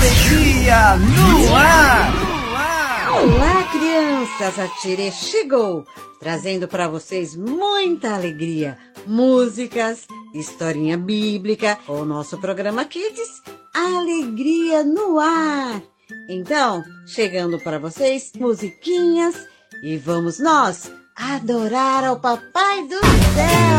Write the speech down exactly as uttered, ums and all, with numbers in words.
Alegria no ar! Olá, crianças! A Tirê chegou, trazendo para vocês muita alegria, músicas, historinha bíblica, o nosso programa Kids, Alegria no Ar. Então, chegando para vocês, musiquinhas, e vamos nós adorar ao Papai do Céu!